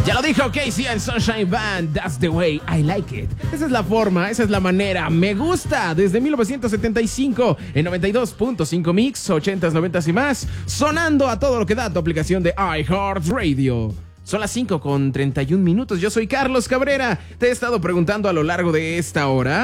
Ya lo dijo Casey and Sunshine Band, That's the way I like it. Esa es la forma, esa es la manera. Me gusta desde 1975 en 92.5 Mix, 80s, 90s y más, sonando a todo lo que da tu aplicación de iHeartRadio. Son las 5:31. Yo soy Carlos Cabrera. Te he estado preguntando a lo largo de esta hora,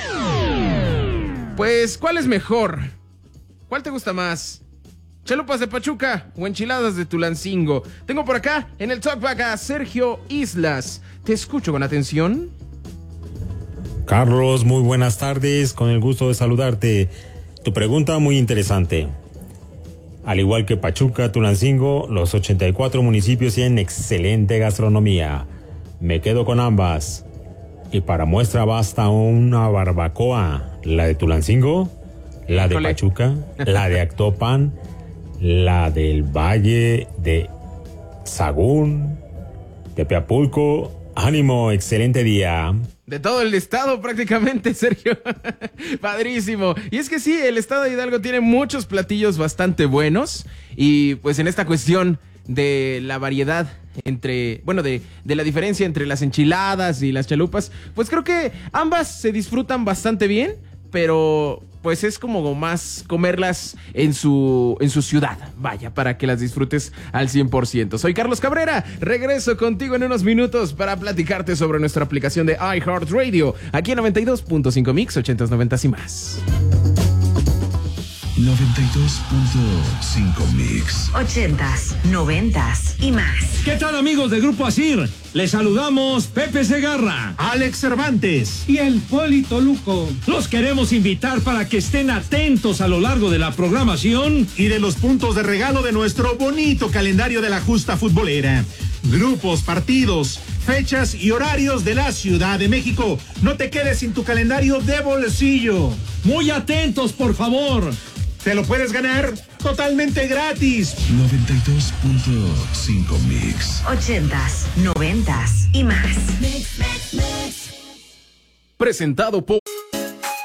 pues, ¿cuál es mejor? ¿Cuál te gusta más? ¿Chalupas de Pachuca o enchiladas de Tulancingo? Tengo por acá en el Talkback a Sergio Islas. Te escucho con atención. Carlos, muy buenas tardes, con el gusto de saludarte. Tu pregunta muy interesante. Al igual que Pachuca, Tulancingo, los 84 municipios tienen excelente gastronomía. Me quedo con ambas. Y para muestra basta una barbacoa. La de Tulancingo, la de Pachuca, la de Actopan, la del Valle de Sagún, Tepeapulco. Ánimo, excelente día. De todo el estado prácticamente, Sergio. Padrísimo. Y es que sí, el estado de Hidalgo tiene muchos platillos bastante buenos. Y pues en esta cuestión de la variedad entre, bueno, de la diferencia entre las enchiladas y las chalupas, pues creo que ambas se disfrutan bastante bien, pero pues es como más comerlas en su ciudad, vaya, para que las disfrutes al 100%. Soy Carlos Cabrera, regreso contigo en unos minutos para platicarte sobre nuestra aplicación de iHeartRadio, aquí en 92.5 Mix, 80s, 90s y más. 92.5 Mix, 80s, 90s y más. ¿Qué tal, amigos de Grupo Asir? Les saludamos Pepe Segarra, Alex Cervantes y el Polito Luco. Los queremos invitar para que estén atentos a lo largo de la programación y de los puntos de regalo de nuestro bonito calendario de la justa futbolera. Grupos, partidos, fechas y horarios de la Ciudad de México. No te quedes sin tu calendario de bolsillo. Muy atentos, por favor. Te lo puedes ganar totalmente gratis. 92.5 Mix, 80s, 90s y más. Presentado por